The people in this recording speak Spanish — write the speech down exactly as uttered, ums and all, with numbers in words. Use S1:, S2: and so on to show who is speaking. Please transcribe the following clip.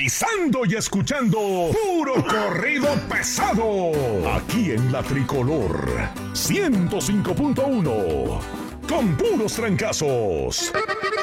S1: sintonizando y escuchando puro corrido pesado. Aquí en la Tricolor ciento cinco punto uno. Con puros trancazos.